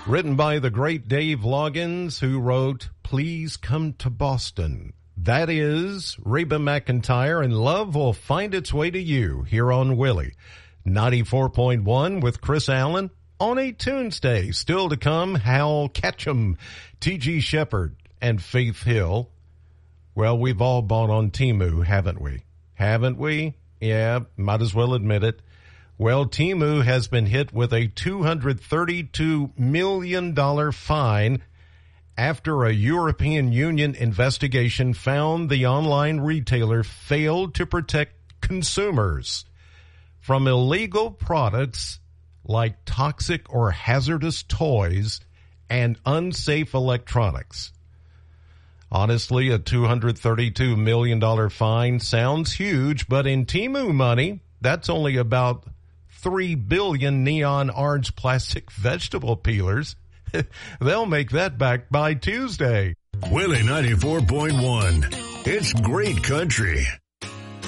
Written by the great Dave Loggins, who wrote, Please Come to Boston. That is Reba McEntire, and Love Will Find Its Way to You here on Willie. 94.1 with Chris Allen on a Tuesday. Still to come, Hal Ketchum, T.G. Shepherd, and Faith Hill. Well, we've all bought on Temu, haven't we? Haven't we? Yeah, might as well admit it. Well, Temu has been hit with a $232 million fine after a European Union investigation found the online retailer failed to protect consumers from illegal products like toxic or hazardous toys and unsafe electronics. Honestly, a $232 million fine sounds huge, but in Temu money, that's only about 3 billion neon orange plastic vegetable peelers. They'll make that back by Tuesday. Willie 94.1. It's great country.